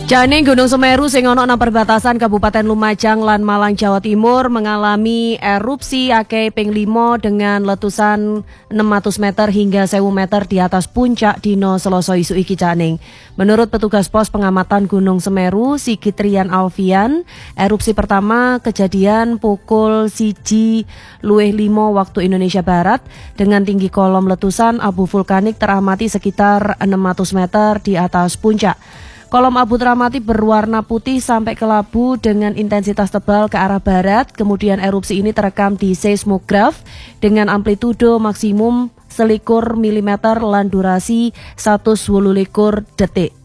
Jane Gunung Semeru sing ana nang perbatasan Kabupaten Lumajang lan Malang Jawa Timur mengalami erupsi akeh ping 5 dengan letusan 600 meter hingga 1000 meter di atas puncak dino Selasa isu iki Janing. Menurut petugas pos pengamatan Gunung Semeru Sikitrian Alfian, erupsi pertama kejadian pukul 1:05 waktu Indonesia Barat dengan tinggi kolom letusan abu vulkanik teramati sekitar 600 meter di atas puncak. Kolom abu teramati berwarna putih sampai kelabu dengan intensitas tebal ke arah barat. Kemudian erupsi ini terekam di seismograf dengan amplitudo maksimum 21 mm lan durasi 128 detik.